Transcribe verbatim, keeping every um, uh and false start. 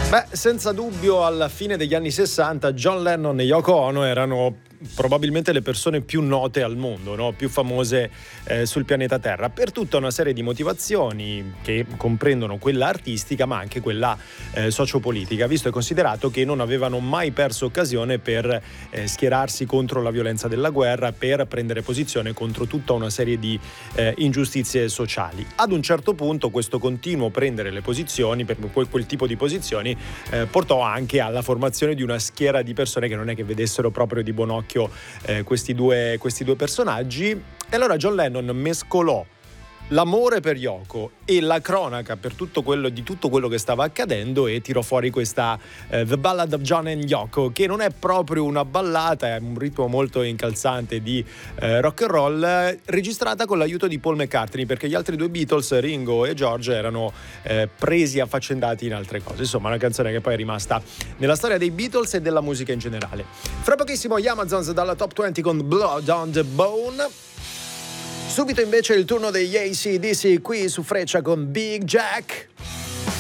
Beh, senza dubbio alla fine degli anni sessanta John Lennon e Yoko Ono erano probabilmente le persone più note al mondo, no? Più famose eh, sul pianeta Terra, per tutta una serie di motivazioni che comprendono quella artistica ma anche quella eh, sociopolitica, visto e considerato che non avevano mai perso occasione per eh, schierarsi contro la violenza della guerra, per prendere posizione contro tutta una serie di eh, ingiustizie sociali. Ad un certo punto questo continuo prendere le posizioni, per quel, quel tipo di posizioni, eh, portò anche alla formazione di una schiera di persone che non è che vedessero proprio di buon occhio Eh, questi, due, questi due personaggi. E allora John Lennon mescolò l'amore per Yoko e la cronaca per tutto quello, di tutto quello che stava accadendo, e tirò fuori questa eh, The Ballad of John and Yoko, che non è proprio una ballata, è un ritmo molto incalzante di eh, rock and roll, eh, registrata con l'aiuto di Paul McCartney, perché gli altri due Beatles, Ringo e George, erano eh, presi affaccendati in altre cose. Insomma, una canzone che poi è rimasta nella storia dei Beatles e della musica in generale. Fra pochissimo gli Amazons dalla Top venti con Blood on the Bone. Subito invece il turno degli A C/D C qui su Freccia con Big Jack.